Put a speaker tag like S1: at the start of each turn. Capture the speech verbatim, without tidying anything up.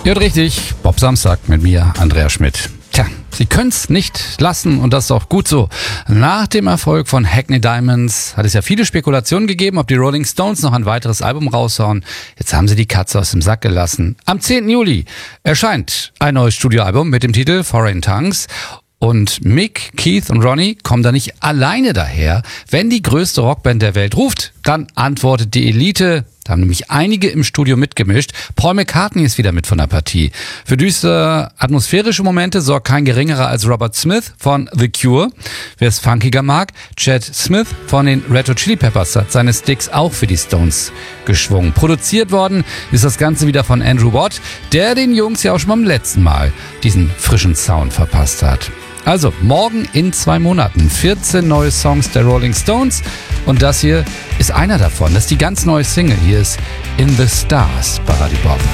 S1: Ihr hört richtig, Bob Samstag mit mir, Andreas Schmidt. Tja, sie können's nicht lassen und das ist auch gut so. Nach dem Erfolg von Hackney Diamonds hat es ja viele Spekulationen gegeben, ob die Rolling Stones noch ein weiteres Album raushauen. Jetzt haben sie die Katze aus dem Sack gelassen. Am zehnten Juli erscheint ein neues Studioalbum mit dem Titel Foreign Tongues. Und Mick, Keith und Ronnie kommen da nicht alleine daher. Wenn die größte Rockband der Welt ruft, dann antwortet die Elite. Da haben nämlich einige im Studio mitgemischt. Paul McCartney ist wieder mit von der Partie. Für düstere atmosphärische Momente sorgt kein geringerer als Robert Smith von The Cure. Wer es funkiger mag, Chad Smith von den Red Hot Chili Peppers hat seine Sticks auch für die Stones geschwungen. Produziert worden ist das Ganze wieder von Andrew Watt, der den Jungs ja auch schon beim letzten Mal diesen frischen Sound verpasst hat. Also, morgen in zwei Monaten vierzehn neue Songs der Rolling Stones und das hier ist einer davon. Das ist die ganz neue Single. Hier ist In the Stars bei Radio Bob.